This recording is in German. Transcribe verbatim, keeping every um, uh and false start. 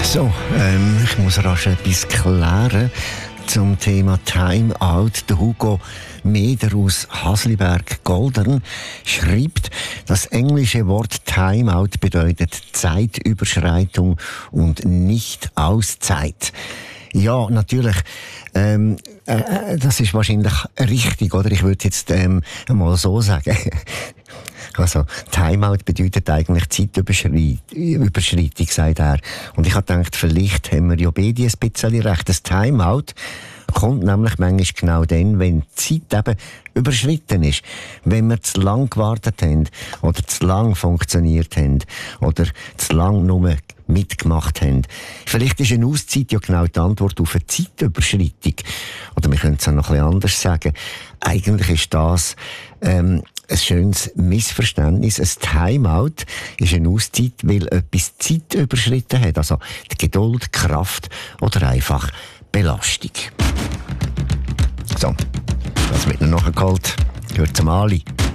So, ähm, ich muss rasch etwas klären zum Thema Timeout. Der Hugo Meder aus Hasliberg-Goldern schreibt, das englische Wort Timeout bedeutet Zeitüberschreitung und nicht Auszeit. Ja, natürlich. Ähm, äh, das ist wahrscheinlich richtig, oder? Ich würde jetzt ähm, mal so sagen. Also, Timeout bedeutet eigentlich Zeitüberschreitung, sagt er. Und ich habe gedacht, vielleicht haben wir ja beide ein bisschen recht. Das Timeout kommt nämlich manchmal genau dann, wenn die Zeit eben überschritten ist. Wenn wir zu lang gewartet haben, oder zu lang funktioniert haben, oder zu lang nur mitgemacht haben. Vielleicht ist eine Auszeit ja genau die Antwort auf eine Zeitüberschreitung. Oder wir können es auch noch ein bisschen anders sagen. Eigentlich ist das ähm, ein schönes Missverständnis. Ein Timeout ist eine Auszeit, weil etwas Zeit überschritten hat. Also die Geduld, Kraft oder einfach Belastung. So, das wird noch nachgeholt. Gehört zum Ali.